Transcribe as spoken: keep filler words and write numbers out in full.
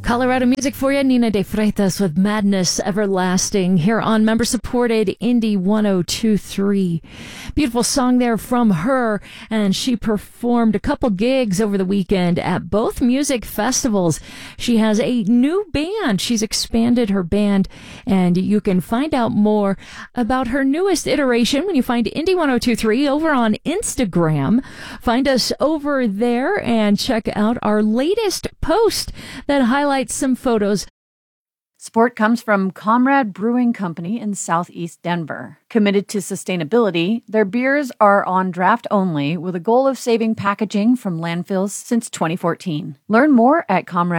Colorado music for you. Nina de Freitas with Madness Everlasting here on member-supported Indie one oh two point three. Beautiful song there from her, and she performed a couple gigs over the weekend at both music festivals. She has a new band. She's expanded her band, and you can find out more about her newest iteration when you find Indie one oh two point three over on Instagram. Find us over there and check out our latest post that highlights some photos. Support comes from Comrade Brewing Company in Southeast Denver. Committed to sustainability, their beers are on draft only with a goal of saving packaging from landfills since twenty fourteen. Learn more at comrade